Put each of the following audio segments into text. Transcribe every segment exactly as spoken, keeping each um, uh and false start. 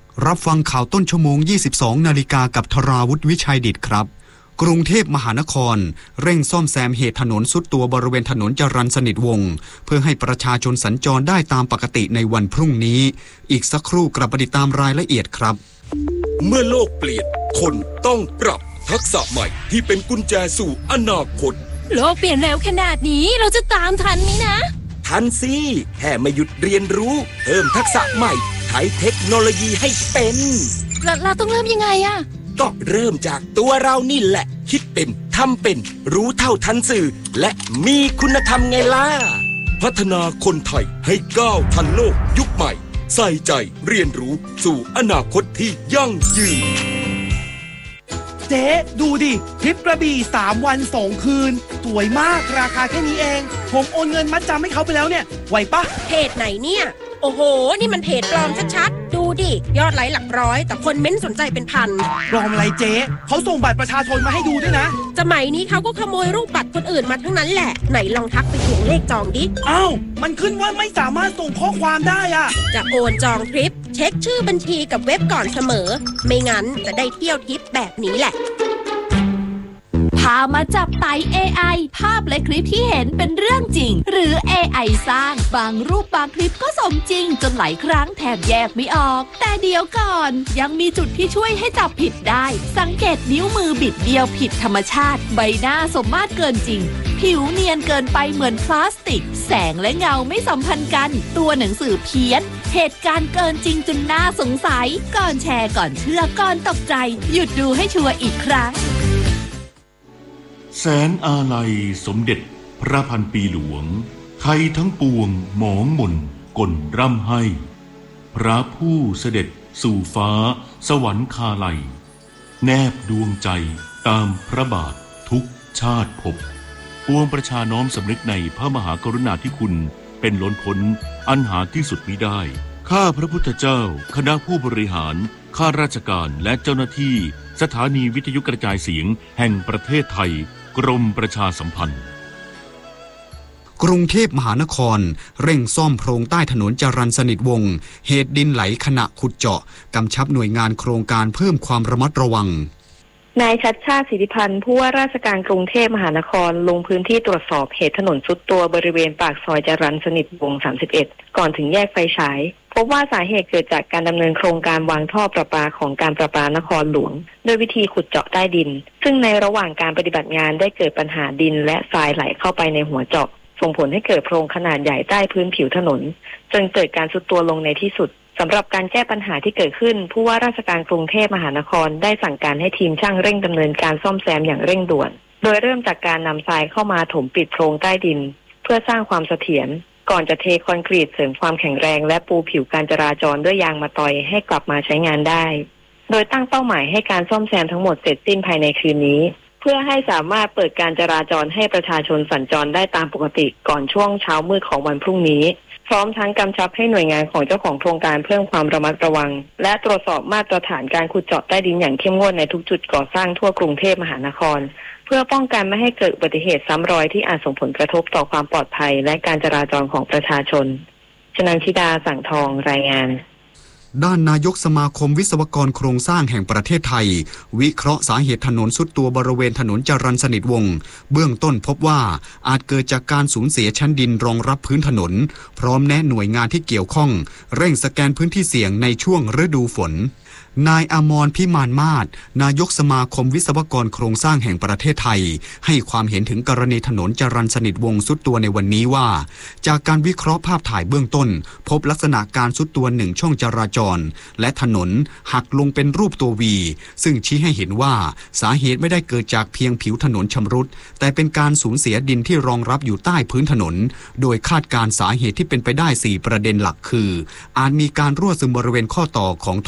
รับฟังข่าวต้นชั่วโมง ยี่สิบสอง นาฬิกากับธราวุฒิวิชัยดิษฐ์ครับกรุงเทพมหานครเร่งซ่อมแซมเหตุถนนทรุดตัวบริเวณถนนจรัญสนิทวงศ์เพื่อให้ประชาชนสัญจรได้ตามปกติในวันพรุ่งนี้อีกสักครู่กลับมาติดตามรายละเอียดครับเมื่อโลกเปลี่ยนคนต้องปรับทักษะใหม่ที่เป็นกุญแจสู่อนาคตโลกเปลี่ยนเร็วขนาดนี้เราจะตามทันไหมนะทันสิแค่ไม่หยุดเรียนรู้เพิ่มทักษะใหม่ใช้เทคโนโลยีให้เป็นเราเราต้องเริ่มยังไงอะก็เริ่มจากตัวเรานี่แหละคิดเป็นทำเป็นรู้เท่าทันสื่อและมีคุณธรรมไงล่ะพัฒนาคนไทยให้ก้าวทันโลกยุคใหม่ใส่ใจเรียนรู้สู่อนาคตที่ยั่งยืนเจ๊ดูดิทริปกระบี่สามวันสองคืนสวยมากราคาแค่นี้เองผมโอนเงินมัดจำให้เขาไปแล้วเนี่ยไหวปะเพจไหนเนี่ยโอ้โหนี่มันเพจปลอมชัดๆดูดิยอดไลค์หลักร้อยแต่คนเม้นสนใจเป็นพันปลอมอะไรเจ๊เขาส่งบัตรประชาชนมาให้ดูด้วยนะสมัยนี้เขาก็ขโมยรูปบัตรคนอื่นมาทั้งนั้นแหละไหนลองทักไปทวงเลขจองดิอ้าวมันขึ้นว่าไม่สามารถส่งข้อความได้อะจะโอนจองทริปเช็คชื่อบัญชีกับเว็บก่อนเสมอไม่งั้นจะได้เที่ยวทริปแบบนี้แหละพามาจับไต่ เอ ไอ ภาพและคลิปที่เห็นเป็นเรื่องจริงหรือ เอ ไอ สร้างบางรูปบางคลิปก็สมจริงจนหลายครั้งแทบแยกไม่ออกแต่เดี๋ยวก่อนยังมีจุดที่ช่วยให้จับผิดได้สังเกตนิ้วมือบิดเดียวผิดธรรมชาติใบหน้าสมมาตรเกินจริงผิวเนียนเกินไปเหมือนพลาสติกแสงและเงาไม่สัมพันธ์กันตัวหนังสือเพี้ยนเหตุการณ์เกินจริงจนน่าสงสัยก่อนแชร์ก่อนเชื่อก่อนตกใจหยุดดูให้ชัวร์อีกครั้งแสนอาลัยสมเด็จพระพันปีหลวงไทยทั้งปวงหมองหม่นกลร่ำให้พระผู้เสด็จสู่ฟ้าสวรรคาลัยแนบดวงใจตามพระบาททุกชาติภพปวงประชาน้อมสำนึกในพระมหากรุณาธิคุณเป็นล้นพ้นอันหาที่สุดมิได้ข้าพระพุทธเจ้าคณะผู้บริหารข้าราชการและเจ้าหน้าที่สถานีวิทยุกระจายเสียงแห่งประเทศไทยกรมประชาสัมพันธ์กรุงเทพมหานครเร่งซ่อมโพรงใต้ถนนจรัญสนิทวงศ์เหตุดินไหลขณะขุดเจาะกำชับหน่วยงานโครงการเพิ่มความระมัดระวังนายชัชชาติสิทธิพันธ์ผู้ว่าราชการกรุงเทพมหานครลงพื้นที่ตรวจสอบเหตุถนนทรุดตัวบริเวณปากซอยจรัญสนิทวงศ์สามสิบเอ็ดก่อนถึงแยกไฟฉายพบว่าสาเหตุเกิดจากการดำเนินโครงการวางท่อประปาของการประปานครหลวงโดยวิธีขุดเจาะใต้ดินซึ่งในระหว่างการปฏิบัติงานได้เกิดปัญหาดินและทรายไหลเข้าไปในหัวเจาะส่งผลให้เกิดโพรงขนาดใหญ่ใต้พื้นผิวถนนจนเกิดการทรุดตัวลงในที่สุดสำหรับการแก้ปัญหาที่เกิดขึ้นผู้ว่าราชการกรุงเทพมหานครได้สั่งการให้ทีมช่างเร่งดำเนินการซ่อมแซมอย่างเร่งด่วนโดยเริ่มจากการนำทรายเข้ามาถมปิดโพรงใต้ดินเพื่อสร้างความเสถียรก่อนจะเทคอนกรีตเสริมความแข็งแรงและปูผิวการจราจรด้วยยางมะตอยให้กลับมาใช้งานได้โดยตั้งเป้าหมายให้การซ่อมแซมทั้งหมดเสร็จสิ้นภายในคืนนี้เพื่อให้สามารถเปิดการจราจรให้ประชาชนสัญจรได้ตามปกติก่อนช่วงเช้ามืดของวันพรุ่งนี้พร้อมทั้งกำชับให้หน่วยงานของเจ้าของโครงการเพิ่มความระมัดระวังและตรวจสอบมาตรฐานการขุดเจาะใต้ดินอย่างเข้มงวดในทุกจุดก่อสร้างทั่วกรุงเทพมหานครเพื่อป้องกันไม่ให้เกิดอุบัติเหตุซ้ำรอยที่อาจส่งผลกระทบต่อความปลอดภัยและการจราจรของประชาชนชนันทิดาสั่งทองรายงานด้านนายกสมาคมวิศวกรโครงสร้างแห่งประเทศไทยวิเคราะห์สาเหตุถนนทรุดตัวบริเวณถนนจรัญสนิทวงศ์เบื้องต้นพบว่าอาจเกิดจากการสูญเสียชั้นดินรองรับพื้นถนนพร้อมแนะหน่วยงานที่เกี่ยวข้องเร่งสแกนพื้นที่เสี่ยงในช่วงฤดูฝนนายอมรพิมานมาศนายกสมาคมวิศวกรโครงสร้างแห่งประเทศไทยให้ความเห็นถึงกรณีถนนจรัญสนิทวงศ์ทรุดตัวในวันนี้ว่าจากการวิเคราะห์ภาพถ่ายเบื้องต้นพบลักษณะการทรุดตัวหนึ่งช่องจราจรและถนนหักลงเป็นรูปตัววีซึ่งชี้ให้เห็นว่าสาเหตุไม่ได้เกิดจากเพียงผิวถนนชำรุดแต่เป็นการสูญเสียดินที่รองรับอยู่ใต้พื้นถนนโดยคาดการสาเหตุที่เป็นไปได้สี่ประเด็นหลักคืออาจมีการรั่วซึมบริเวณข้อต่อของท่อ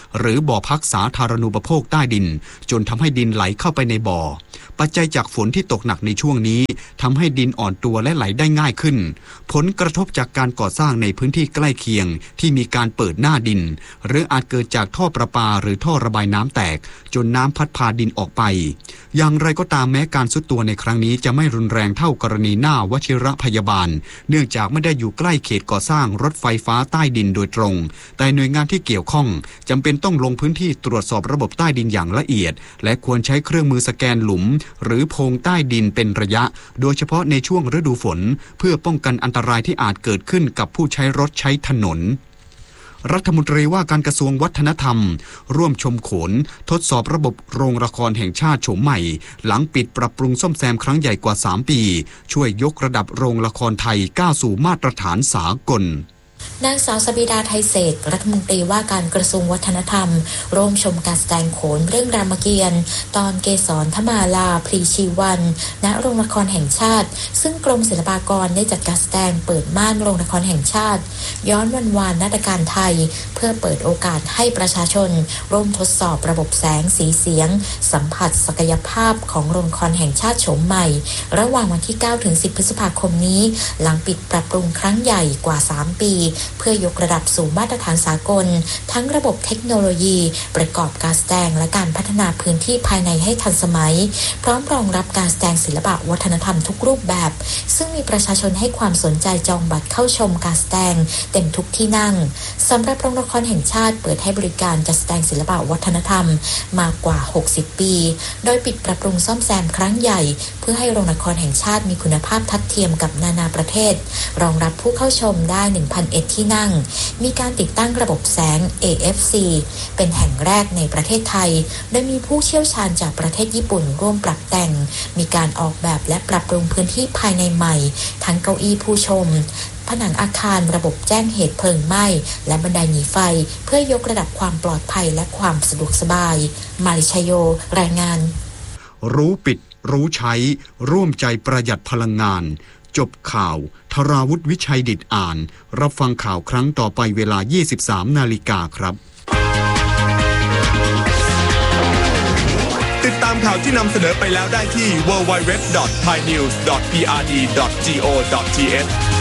หรือบ่อพักสาธารณูปโภคใต้ดินจนทำให้ดินไหลเข้าไปในบ่อปัจจัยจากฝนที่ตกหนักในช่วงนี้ทำให้ดินอ่อนตัวและไหลได้ง่ายขึ้นผลกระทบจากการก่อสร้างในพื้นที่ใกล้เคียงที่มีการเปิดหน้าดินหรืออาจเกิดจากท่อประปาหรือท่อระบายน้ำแตกจนน้ำพัดพาดินออกไปอย่างไรก็ตามแม้การทรุดตัวในครั้งนี้จะไม่รุนแรงเท่ากรณีหน้าวชิรพยาบาลเนื่องจากไม่ได้อยู่ใกล้เขตก่อสร้างรถไฟฟ้าใต้ดินโดยตรงแต่หน่วยงานที่เกี่ยวข้องจำเป็นต้องลงพื้นที่ตรวจสอบระบบใต้ดินอย่างละเอียดและควรใช้เครื่องมือสแกนหลุมหรือโพรงใต้ดินเป็นระยะโดยเฉพาะในช่วงฤดูฝนเพื่อป้องกันอันตรายที่อาจเกิดขึ้นกับผู้ใช้รถใช้ถนนรัฐมนตรีว่าการกระทรวงวัฒนธรรมร่วมชมโขนทดสอบระบบโรงละครแห่งชาติโฉมใหม่หลังปิดปรับปรุงซ่อมแซมครั้งใหญ่กว่าสามปีช่วยยกระดับโรงละครไทยก้าวสู่มาตรฐานสากลนางสาวสบิดาไทยเศรษฐ์รัฐมนตรีว่าการกระทรวงวัฒนธรรมร่วมชมการแสดงโขนเรื่องรามเกียรติ์ตอนเกสรทมาลาพลีชีวันณโรงละครแห่งชาติซึ่งกรมศิลปากรได้จัดการแสดงเปิดม่านโรงละครแห่งชาติย้อนวันวานนาฏการไทยเพื่อเปิดโอกาสให้ประชาชนร่วมทดสอบระบบแสงสีเสียงสัมผัสศักยภาพของโรงละครแห่งชาติโฉมใหม่ระหว่างวันที่เก้าถึงสิบพฤษภาคมนี้หลังปิดปรับปรุงครั้งใหญ่กว่าสามปีเพื่อยกระดับสู่มาตรฐานสากลทั้งระบบเทคโนโลยีประกอบการแสดงและการพัฒนาพื้นที่ภายในให้ทันสมัยพร้อมรองรับการแสดงศิลปะวัฒนธรรมทุกรูปแบบซึ่งมีประชาชนให้ความสนใจจองบัตรเข้าชมการแสดงเต็มทุกที่นั่งสำหรับโรงละครแห่งชาติเปิดให้บริการจัดแสดงศิลปะวัฒนธรรมมากกว่าหกสิบปีโดยปิดปรับปรุงซ่อมแซมครั้งใหญ่เพื่อให้โรงละครแห่งชาติมีคุณภาพทัดเทียมกับนานาประเทศรองรับผู้เข้าชมได้ หนึ่งพันเอ็ด ที่นั่งมีการติดตั้งระบบแสง เอ เอฟ ซี เป็นแห่งแรกในประเทศไทยโดยมีผู้เชี่ยวชาญจากประเทศญี่ปุ่นร่วมปรับแต่งมีการออกแบบและปรับปรุงพื้นที่ภายในใหม่ทั้งเก้าอี้ผู้ชมผนังอาคารระบบแจ้งเหตุเพลิงไหม้และบันไดหนีไฟเพื่อยกระดับความปลอดภัยและความสะดวกสบายมาริชโยรายงานรู้ปิดรู้ใช้ร่วมใจประหยัดพลังงานจบข่าวธราวุฒิวิชัยดิษฐ์อ่านรับฟังข่าวครั้งต่อไปเวลา ยี่สิบสามนาฬิกาครับติดตามข่าวที่นำเสนอไปแล้วได้ที่ ดับเบิลยู ดับเบิลยู ดับเบิลยู ดอท ไทยนิวส์ ดอท พี อาร์ ดี ดอท จี โอ ดอท ที เอช